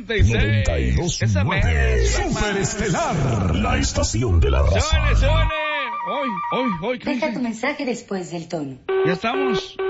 92.9. Esa Superestelar, la estación de la raza. Suene. Hoy. Deja tu mensaje después del tono. Ya estamos.